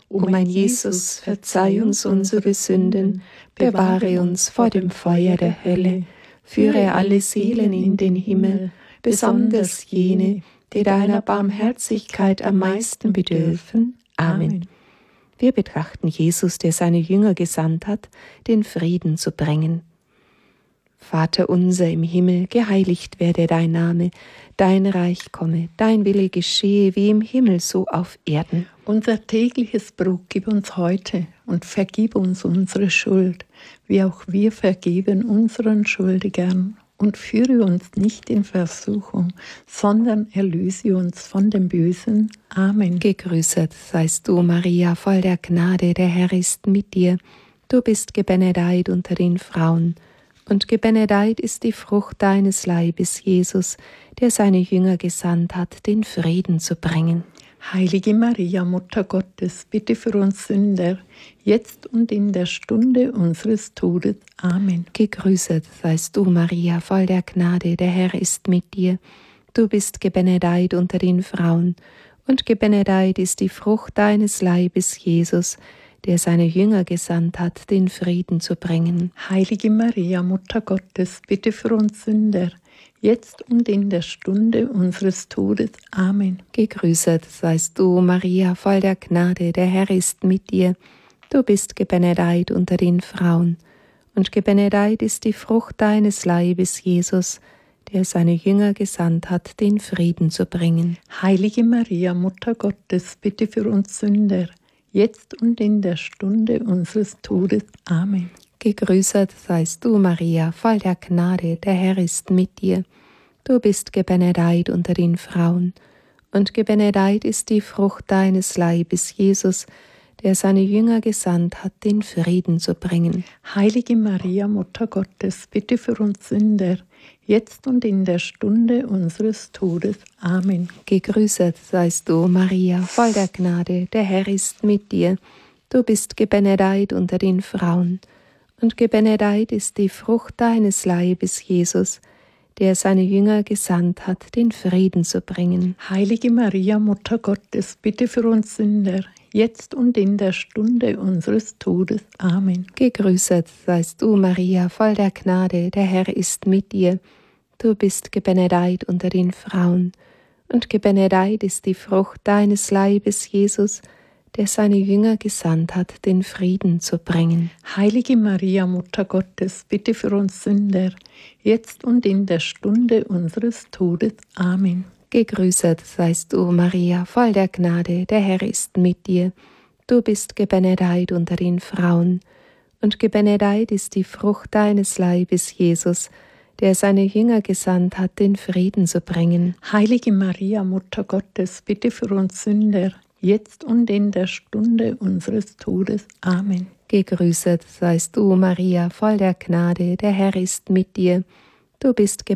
O mein Jesus, verzeih uns unsere Sünden, bewahre uns vor dem Feuer der Hölle, führe alle Seelen in den Himmel, besonders jene, die deiner Barmherzigkeit am meisten bedürfen. Amen. Wir betrachten Jesus, der seine Jünger gesandt hat, den Frieden zu bringen. Vater unser im Himmel, geheiligt werde dein Name, dein Reich komme, dein Wille geschehe wie im Himmel so auf Erden. Unser tägliches Brot gib uns heute und vergib uns unsere Schuld, wie auch wir vergeben unseren Schuldigern. Und führe uns nicht in Versuchung, sondern erlöse uns von dem Bösen. Amen. Gegrüßet seist du, Maria, voll der Gnade, der Herr ist mit dir. Du bist gebenedeit unter den Frauen, und gebenedeit ist die Frucht deines Leibes, Jesus, der seine Jünger gesandt hat, den Frieden zu bringen. Heilige Maria, Mutter Gottes, bitte für uns Sünder, jetzt und in der Stunde unseres Todes. Amen. Gegrüßet seist du, Maria, voll der Gnade, der Herr ist mit dir. Du bist gebenedeit unter den Frauen, und gebenedeit ist die Frucht deines Leibes, Jesus, der seine Jünger gesandt hat, den Frieden zu bringen. Heilige Maria, Mutter Gottes, bitte für uns Sünder, jetzt und in der Stunde unseres Todes. Amen. Gegrüßet seist du, Maria, voll der Gnade, der Herr ist mit dir. Du bist gebenedeit unter den Frauen, und gebenedeit ist die Frucht deines Leibes, Jesus, der seine Jünger gesandt hat, den Frieden zu bringen. Heilige Maria, Mutter Gottes, bitte für uns Sünder, jetzt und in der Stunde unseres Todes. Amen. Gegrüßet seist du, Maria, voll der Gnade, der Herr ist mit dir. Du bist gebenedeit unter den Frauen, und gebenedeit ist die Frucht deines Leibes, Jesus, der seine Jünger gesandt hat, den Frieden zu bringen. Heilige Maria, Mutter Gottes, bitte für uns Sünder, jetzt und in der Stunde unseres Todes. Amen. Gegrüßet seist du, Maria, voll der Gnade, der Herr ist mit dir. Du bist gebenedeit unter den Frauen, und gebenedeit ist die Frucht deines Leibes, Jesus, der seine Jünger gesandt hat, den Frieden zu bringen. Heilige Maria, Mutter Gottes, bitte für uns Sünder, jetzt und in der Stunde unseres Todes. Amen. Gegrüßet seist du, Maria, voll der Gnade, der Herr ist mit dir. Du bist gebenedeit unter den Frauen, und gebenedeit ist die Frucht deines Leibes, Jesus, der seine Jünger gesandt hat, den Frieden zu bringen. Heilige Maria, Mutter Gottes, bitte für uns Sünder, jetzt und in der Stunde unseres Todes. Amen. Gegrüßet seist du, Maria, voll der Gnade, der Herr ist mit dir. Du bist gebenedeit unter den Frauen, und gebenedeit ist die Frucht deines Leibes, Jesus, der seine Jünger gesandt hat, den Frieden zu bringen. Heilige Maria, Mutter Gottes, bitte für uns Sünder, jetzt und in der Stunde unseres Todes. Amen. Gegrüßet seist du, Maria, voll der Gnade, der Herr ist mit dir. Du bist